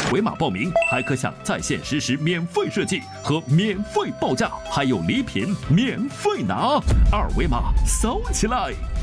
维码报名，还可享在线实时免费设计和免费报价，还有礼品免费拿。二维码扫起来！